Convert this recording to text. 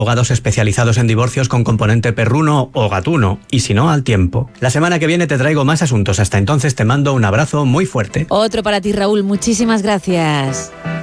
Abogados especializados en divorcios con componente perruno o gatuno, y si no, al tiempo. La semana que viene te traigo más asuntos. Hasta entonces te mando un abrazo muy fuerte. Otro para ti, Raúl. Muchísimas gracias.